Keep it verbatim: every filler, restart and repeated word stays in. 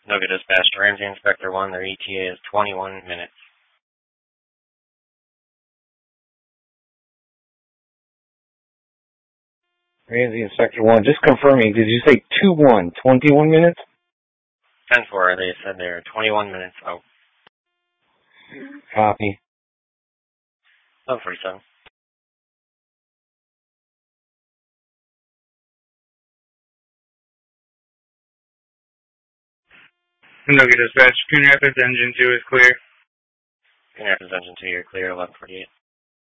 Noga Dispatch to Ramsey Inspector one, their E T A is twenty-one minutes. Ramsey Inspector one, just confirming, did you say two one, twenty-one minutes? ten four, they said they're twenty-one minutes out. Copy. Oh, forty-seven. Noga Dispatch, Coon Rapids Engine two is clear. Coon Rapids Engine two, you're clear, eleven forty-eight.